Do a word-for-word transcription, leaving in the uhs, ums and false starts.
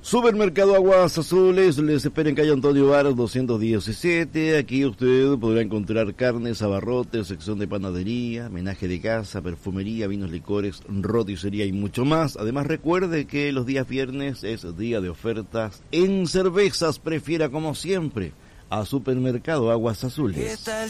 Supermercado Aguas Azules, les espera en calle Antonio Bar doscientos diecisiete. Aquí usted podrá encontrar carnes, abarrotes, sección de panadería, menaje de casa, perfumería, vinos, licores, roticería y mucho más. Además, recuerde que los días viernes es día de ofertas en cervezas. Prefiera, como siempre, a Supermercado Aguas Azules.